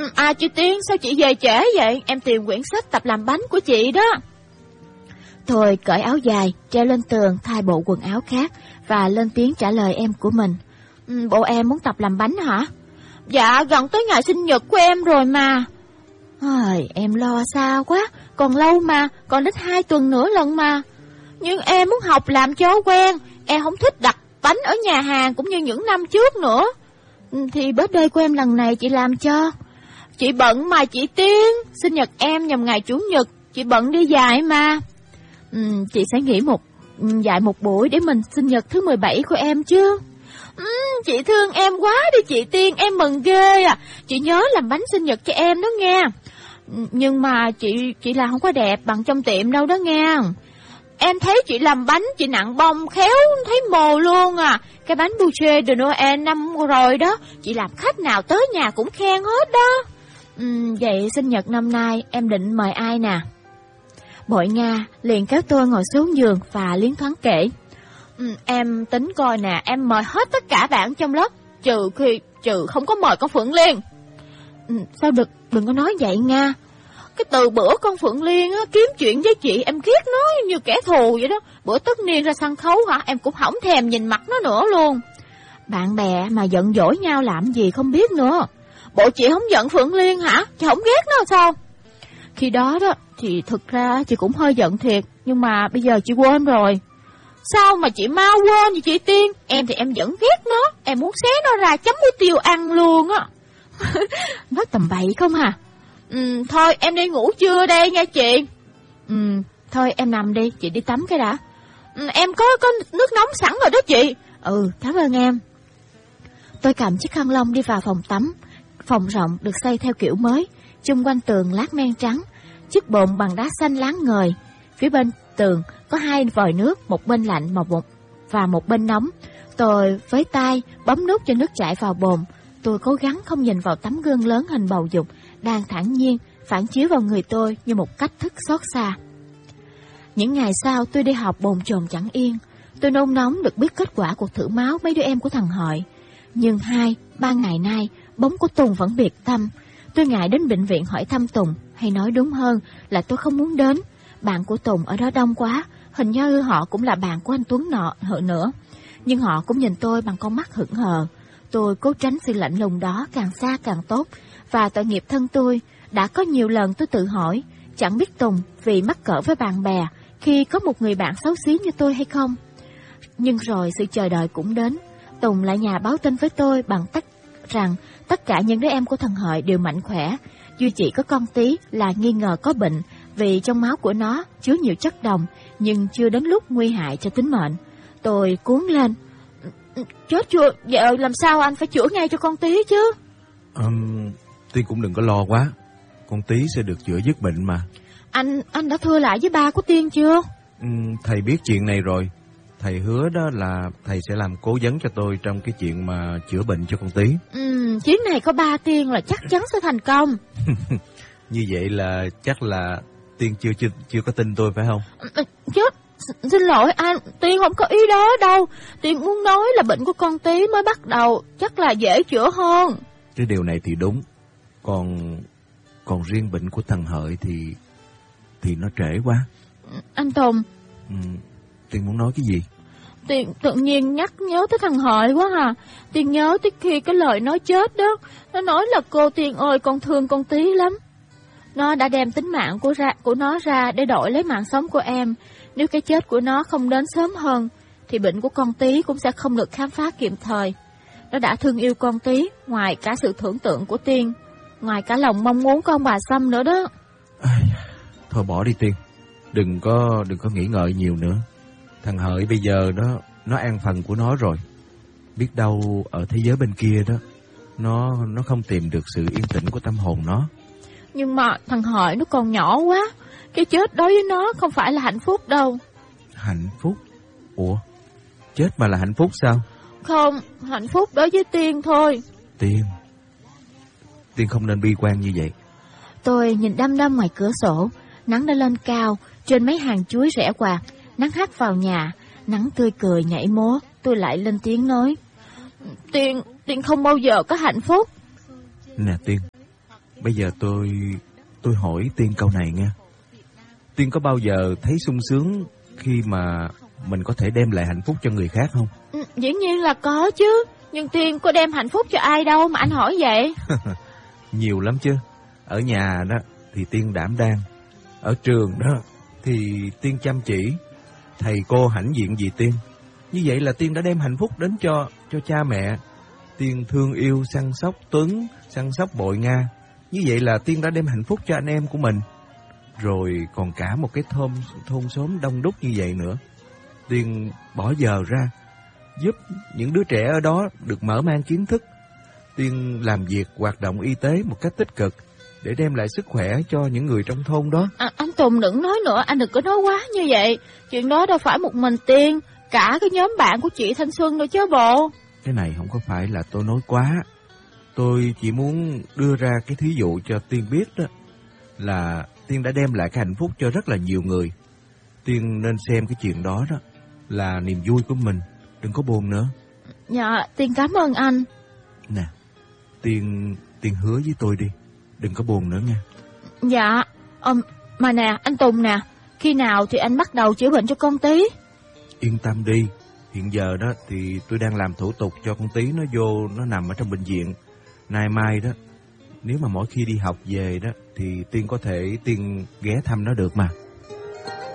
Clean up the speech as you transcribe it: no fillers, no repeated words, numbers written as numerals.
Chị Tiên, sao chị về trễ vậy? Em tìm quyển sách tập làm bánh của chị đó. Tôi cởi áo dài, treo lên tường thay bộ quần áo khác và lên tiếng trả lời em của mình. Bộ em muốn tập làm bánh hả? Dạ, gần tới ngày sinh nhật của em rồi mà. Em lo sao quá, còn lâu mà, còn đến 2 tuần nữa lần mà. Nhưng em muốn học làm cho quen, em không thích đặt bánh ở nhà hàng cũng như những năm trước nữa. Thì birthday của em lần này chị làm cho. Chị bận mà chị Tiên, sinh nhật em nhằm ngày Chủ nhật, chị bận đi dài mà. Chị sẽ nghỉ dạy một buổi để mình sinh nhật thứ 17 của em chứ. Chị thương em quá đi chị Tiên, em mừng ghê à. Chị nhớ làm bánh sinh nhật cho em đó nghe. Nhưng mà chị làm không có đẹp bằng trong tiệm đâu đó nghe. Em thấy chị làm bánh, chị nặn bông khéo thấy mồ luôn à. Cái bánh Boucher de Noël năm rồi đó, chị làm khách nào tới nhà cũng khen hết đó. Vậy sinh nhật năm nay em định mời ai nè? Bội Nga liền kéo tôi ngồi xuống giường và liến thoáng kể. Em tính coi nè, em mời hết tất cả bạn trong lớp, trừ không có mời con Phượng Liên. Sao đừng có nói vậy Nga. Cái từ bữa con Phượng Liên á, kiếm chuyện với chị em ghét nó như kẻ thù vậy đó. Bữa tất niên ra sân khấu hả, em cũng không thèm nhìn mặt nó nữa luôn. Bạn bè mà giận dỗi nhau làm gì không biết nữa. Bộ chị không giận Phượng Liên hả? Chị không ghét nó sao? Khi đó thì thực ra chị cũng hơi giận thiệt, nhưng mà bây giờ chị quên rồi. Sao mà chị mau quên vậy chị Tiên? Em thì em vẫn ghét nó, em muốn xé nó ra chấm muối tiêu ăn luôn á. Nói tầm bậy không hả? Thôi em đi ngủ trưa đây nha chị. Thôi em nằm đi, chị đi tắm cái đã. Em có nước nóng sẵn rồi đó chị. Cảm ơn em. Tôi cầm chiếc khăn lông đi vào phòng tắm. Phòng rộng được xây theo kiểu mới, chung quanh tường lát men trắng, chiếc bồn bằng đá xanh láng ngời. Phía bên tường có 2 vòi nước, một bên lạnh và một bên nóng. Tôi với tay bấm nút cho nước chảy vào bồn. Tôi cố gắng không nhìn vào tấm gương lớn hình bầu dục đang thản nhiên phản chiếu vào người tôi như một cách thức xót xa. Những ngày sau tôi đi học bồn chồn chẳng yên. Tôi nôn nóng được biết kết quả cuộc thử máu mấy đứa em của thằng Hội. Nhưng 2-3 ngày nay bóng của Tùng vẫn biệt tâm. Tôi ngại đến bệnh viện hỏi thăm Tùng, hay nói đúng hơn là tôi không muốn đến. Bạn của Tùng ở đó đông quá, hình như họ cũng là bạn của anh Tuấn nữa. Nhưng họ cũng nhìn tôi bằng con mắt hững hờ. Tôi cố tránh sự lạnh lùng đó càng xa càng tốt. Và tội nghiệp thân tôi, đã có nhiều lần tôi tự hỏi, chẳng biết Tùng vì mắc cỡ với bạn bè khi có một người bạn xấu xí như tôi hay không. Nhưng rồi sự chờ đợi cũng đến. Tùng lại nhà báo tin với tôi bằng rằng tất cả những đứa em của thằng Hợi đều mạnh khỏe, duy chỉ có con Tí là nghi ngờ có bệnh vì trong máu của nó chứa nhiều chất độc, nhưng chưa đến lúc nguy hại cho tính mệnh. Tôi cuống lên. Chết chưa, giờ làm sao anh phải chữa ngay cho con Tí chứ? Tiên cũng đừng có lo quá, con Tí sẽ được chữa dứt bệnh mà. Anh đã thưa lại với ba của Tiên chưa? Thầy biết chuyện này rồi. Thầy hứa đó là thầy sẽ làm cố vấn cho tôi trong cái chuyện mà chữa bệnh cho con Tí. Chuyến này có ba Tiên là chắc chắn sẽ thành công. Như vậy là chắc là Tiên chưa có tin tôi phải không? Chết, xin lỗi anh, Tiên không có ý đó đâu. Tiên muốn nói là bệnh của con Tí mới bắt đầu, chắc là dễ chữa hơn. Cái điều này thì đúng. Còn riêng bệnh của thằng Hợi thì nó trễ quá. Anh Tùng. Tiên muốn nói cái gì? Tiên tự nhiên nhớ tới thằng Hợi quá à. Tiên nhớ tới khi cái lời nó chết đó. Nó nói là cô Tiên ơi, con thương con Tí lắm. Nó đã đem tính mạng của nó ra để đổi lấy mạng sống của em. Nếu cái chết của nó không đến sớm hơn thì bệnh của con Tí cũng sẽ không được khám phá kịp thời. Nó đã thương yêu con Tí ngoài cả sự tưởng tượng của Tiên, ngoài cả lòng mong muốn của ông bà Sâm nữa đó. Thôi bỏ đi Tiên, đừng có nghĩ ngợi nhiều nữa. Thằng Hợi bây giờ nó an phận của nó rồi. Biết đâu ở thế giới bên kia đó nó không tìm được sự yên tĩnh của tâm hồn nó. Nhưng mà thằng Hợi nó còn nhỏ quá, cái chết đối với nó không phải là hạnh phúc đâu. Hạnh phúc? Ủa, chết mà là hạnh phúc sao? Không, hạnh phúc đối với Tiên thôi. Tiên không nên bi quan như vậy. Tôi nhìn đăm đăm ngoài cửa sổ. Nắng đã lên cao, trên mấy hàng chuối rẽ quạt. Nắng hắt vào nhà, nắng tươi cười nhảy múa. Tôi lại lên tiếng nói. Tiên không bao giờ có hạnh phúc. Nè Tiên, Bây giờ tôi hỏi Tiên câu này nghe. Tiên có bao giờ thấy sung sướng khi mà mình có thể đem lại hạnh phúc cho người khác không? Dĩ nhiên là có chứ. Nhưng Tiên có đem hạnh phúc cho ai đâu mà anh hỏi vậy? Nhiều lắm chứ. Ở nhà đó thì Tiên đảm đang. Ở trường đó thì Tiên chăm chỉ. Thầy cô hãnh diện vì Tiên. Như vậy là Tiên đã đem hạnh phúc đến cho cha mẹ. Tiên thương yêu, săn sóc Tuấn, săn sóc Bội Nga. Như vậy là Tiên đã đem hạnh phúc cho anh em của mình. Rồi còn cả một cái thôn xóm đông đúc như vậy nữa. Tiên bỏ giờ ra giúp những đứa trẻ ở đó được mở mang kiến thức. Tiên làm việc hoạt động y tế một cách tích cực để đem lại sức khỏe cho những người trong thôn đó. Anh Tùng đừng nói nữa, anh đừng có nói quá như vậy. Chuyện đó đâu phải một mình Tiên, cả cái nhóm bạn của chị Thanh Xuân nữa chứ bộ. Cái này không có phải là tôi nói quá. Tôi chỉ muốn đưa ra cái thí dụ cho Tiên biết đó, là Tiên đã đem lại cái hạnh phúc cho rất là nhiều người. Tiên nên xem cái chuyện đó đó là niềm vui của mình, đừng có buồn nữa. Dạ, Tiên cảm ơn anh. Nè, Tiên hứa với tôi đi, đừng có buồn nữa nha. Dạ, mà nè, anh Tùng nè, khi nào thì anh bắt đầu chữa bệnh cho con Tí? Yên tâm đi, hiện giờ đó thì tôi đang làm thủ tục cho con Tí nó nằm ở trong bệnh viện. Nay mai đó, nếu mà mỗi khi đi học về đó thì Tiên có thể ghé thăm nó được mà.